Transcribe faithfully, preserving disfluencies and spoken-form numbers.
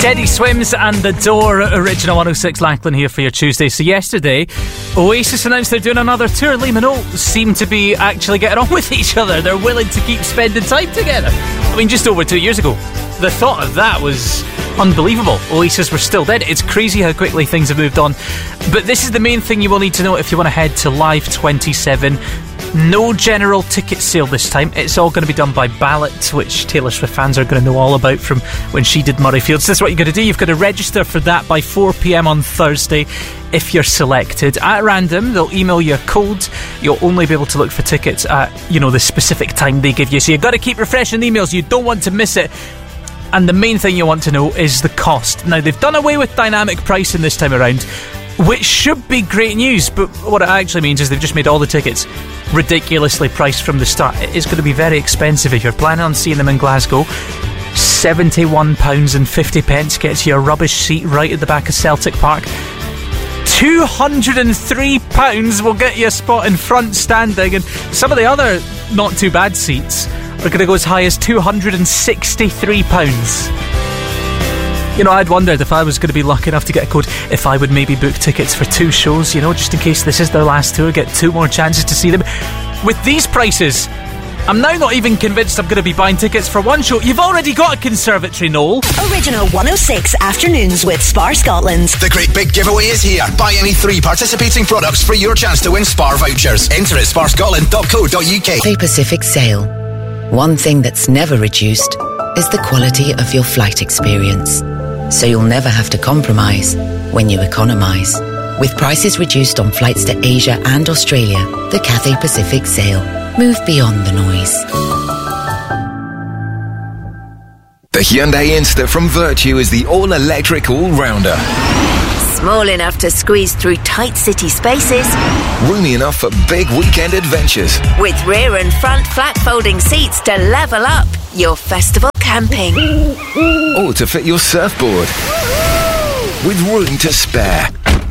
Teddy Swims and The Door, Original one oh six Lackland here for your Tuesday. So yesterday, Oasis announced they're doing another tour. Liam and Noel seem to be actually getting on with each other. They're willing to keep spending time together. I mean, just over two years ago, the thought of that was unbelievable. Oasis were still dead. It's crazy how quickly things have moved on. But this is the main thing you will need to know if you want to head to Live twenty-seven. No general ticket sale this time. It's all going to be done by ballot, which Taylor Swift fans are going to know all about from when she did Murrayfield. So this is what you're going to do. You've got to register for that by four p.m. on Thursday if you're selected. At random, they'll email you a code. You'll only be able to look for tickets at, you know, the specific time they give you. So you've got to keep refreshing the emails. You don't want to miss it. And the main thing you want to know is the cost. Now, they've done away with dynamic pricing this time around, which should be great news, but what it actually means is they've just made all the tickets ridiculously priced from the start. It is going to be very expensive if you're planning on seeing them in Glasgow. seventy-one pounds fifty gets you a rubbish seat right at the back of Celtic Park. two hundred three pounds will get you a spot in front standing, and some of the other not too bad seats are going to go as high as two hundred sixty-three pounds. You know, I'd wondered if I was going to be lucky enough to get a code, if I would maybe book tickets for two shows, you know, just in case this is their last tour, get two more chances to see them. With these prices, I'm now not even convinced I'm going to be buying tickets for one show. You've already got a conservatory, Noel. Original one oh six Afternoons with Spar Scotland. The great big giveaway is here. Buy any three participating products for your chance to win Spar vouchers. Enter at spar scotland dot co dot uk. Cathay Pacific Sail. One thing that's never reduced is the quality of your flight experience. So you'll never have to compromise when you economise. With prices reduced on flights to Asia and Australia, the Cathay Pacific Sail. Move beyond the noise. The Hyundai Insta from Virtue is the all-electric all-rounder. Small enough to squeeze through tight city spaces. Roomy enough for big weekend adventures. With rear and front flat folding seats to level up your festival camping. Or to fit your surfboard. With room to spare.